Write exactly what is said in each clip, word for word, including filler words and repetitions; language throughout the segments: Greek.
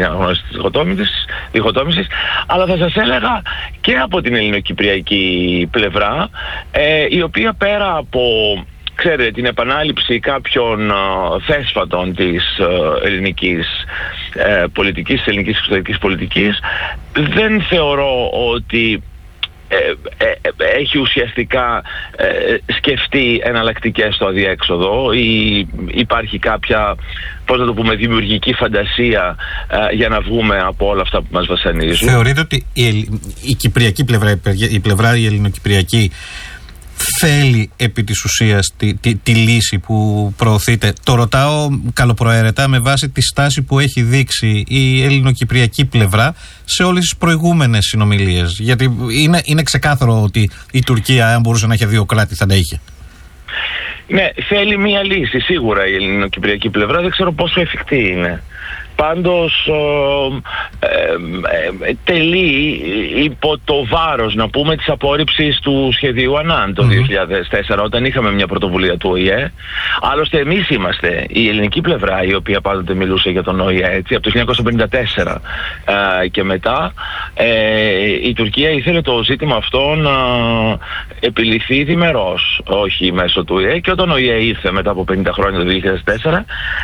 αναγνώριση της διχοτόμησης, αλλά θα σας έλεγα και από την ελληνοκυπριακή πλευρά, ε, η οποία πέρα από, ξέρετε, την επανάληψη κάποιων uh, θέσφατων της uh, ελληνικής uh, πολιτικής, της ελληνικής εξωτερικής πολιτικής, δεν θεωρώ ότι ε, ε, ε, έχει ουσιαστικά ε, σκεφτεί εναλλακτικές στο αδιέξοδο ή υπάρχει κάποια, πώς να το πούμε, δημιουργική φαντασία ε, για να βγούμε από όλα αυτά που μας βασανίζουν. Θεωρείτε ότι η, η κυπριακή πλευρά, η πλευρά η ελληνοκυπριακή θέλει επί της ουσίας τη, τη, τη λύση που προωθείται? Το ρωτάω καλοπροαίρετα με βάση τη στάση που έχει δείξει η ελληνοκυπριακή πλευρά σε όλες τις προηγούμενες συνομιλίες. Γιατί είναι, είναι ξεκάθαρο ότι η Τουρκία, αν μπορούσε να έχει δύο κράτη, θα τα είχε. Ναι, θέλει μία λύση σίγουρα η ελληνοκυπριακή πλευρά, δεν ξέρω πόσο εφικτή είναι. Πάντως ε, ε, ε, τελεί υπό το βάρος, να πούμε, της απόρριψης του σχεδίου Ανάν το mm-hmm. δύο χιλιάδες τέσσερα, όταν είχαμε μια πρωτοβουλία του Ο Η Ε. Άλλωστε εμείς είμαστε η ελληνική πλευρά η οποία πάντοτε μιλούσε για τον Ο Η Ε, έτσι, από το χίλια εννιακόσια πενήντα τέσσερα ε, και μετά ε, η Τουρκία ήθελε το ζήτημα αυτό να επιληθεί διμερώς, όχι μέσω του Ο Η Ε, και όταν ο Ο Η Ε ήρθε μετά από πενήντα χρόνια το δύο χιλιάδες τέσσερα,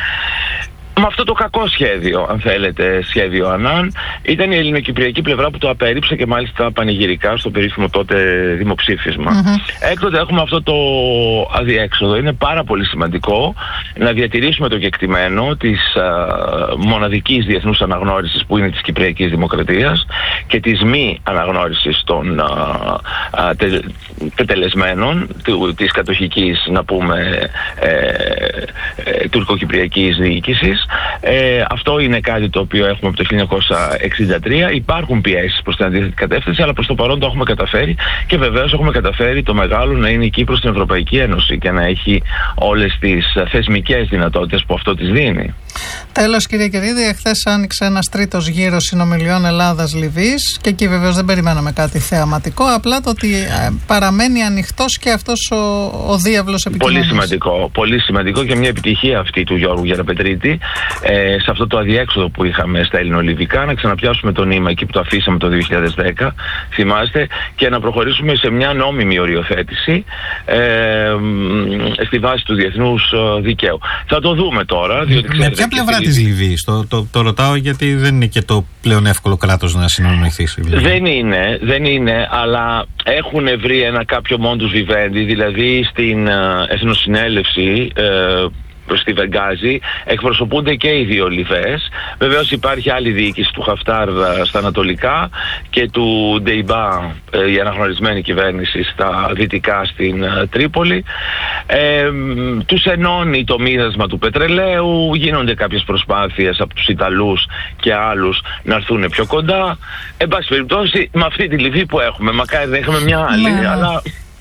με αυτό το κακό σχέδιο, αν θέλετε, σχέδιο Ανάν, ήταν η ελληνοκυπριακή πλευρά που το απέρριψε και μάλιστα πανηγυρικά στο περίφημο τότε δημοψήφισμα. Mm-hmm. Έκτοτε έχουμε αυτό το αδιέξοδο. Είναι πάρα πολύ σημαντικό να διατηρήσουμε το κεκτημένο της α, μοναδικής διεθνούς αναγνώρισης που είναι της Κυπριακής Δημοκρατίας και της μη αναγνώρισης των α, α, τε, τετελεσμένων του, της κατοχικής, να πούμε, ε, ε, τουρκοκυπριακής διοίκησης. Ε, αυτό είναι κάτι το οποίο έχουμε από το χίλια εννιακόσια εξήντα τρία. Υπάρχουν πιέσεις προς την αντίθετη κατεύθυνση, αλλά προς το παρόν το έχουμε καταφέρει και βεβαίως έχουμε καταφέρει το μεγάλο να είναι η Κύπρος στην Ευρωπαϊκή Ένωση και να έχει όλες τις θεσμικές δυνατότητες που αυτό της δίνει. Τέλος, κύριε Κερίδη, εχθές άνοιξε ένας τρίτος γύρος συνομιλιών Ελλάδας-Λιβύης και εκεί βεβαίως δεν περιμέναμε κάτι θεαματικό, απλά το ότι παραμένει ανοιχτός και αυτός ο, ο διάβλος επικοινωνίας. Πολύ σημαντικό, πολύ σημαντικό και μια επιτυχία αυτή του Γιώργου Γεραπετρίτη ε, σε αυτό το αδιέξοδο που είχαμε στα ελληνολιβικά, να ξαναπιάσουμε το νήμα εκεί που το αφήσαμε το δύο χιλιάδες δέκα, θυμάστε, και να προχωρήσουμε σε μια νόμιμη οριοθέτηση ε, στη βάση του διεθνούς δικαίου. Θα το δούμε τώρα, διότι με ποια πλευρά της Λιβύης? Το, το, το ρωτάω γιατί δεν είναι και το πλέον εύκολο κράτος να συνοννοηθεί. Δεν είναι, δεν είναι, αλλά έχουν βρει ένα κάποιο μόντους βιβέντη, δηλαδή στην uh, Εθνοσυνέλευση uh, στη Βενγκάζη εκπροσωπούνται και οι δύο Λιβές. Βεβαίως υπάρχει άλλη διοίκηση του Χαφτάρ στα ανατολικά και του Ντεϊμπά, η αναγνωρισμένη κυβέρνηση, στα δυτικά στην Τρίπολη. Ε, τους ενώνει το μοίρασμα του πετρελαίου, γίνονται κάποιες προσπάθειες από τους Ιταλούς και άλλους να έρθουν πιο κοντά. Εν πάση περιπτώσει, με αυτή τη Λιβύη που έχουμε, μακάρι δεν είχαμε μια άλλη, ναι, αλλά...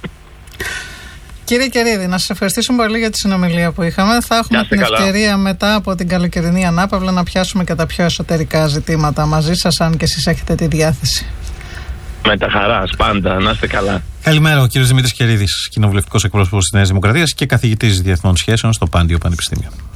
Κύριε Κερίδη, να σας ευχαριστήσουμε πολύ για τη συνομιλία που είχαμε. Θα έχουμε την καλά. ευκαιρία μετά από την καλοκαιρινή ανάπαυλα να πιάσουμε και τα πιο εσωτερικά ζητήματα μαζί σας, αν και εσείς έχετε τη διάθεση. Με τα χαράς, πάντα. Να είστε καλά. Καλημέρα, ο κύριος Δημήτρης Κερίδης, κοινοβουλευτικός εκπρόσωπος της Νέας Δημοκρατίας και καθηγητής διεθνών σχέσεων στο Πάντιο Πανεπιστήμιο.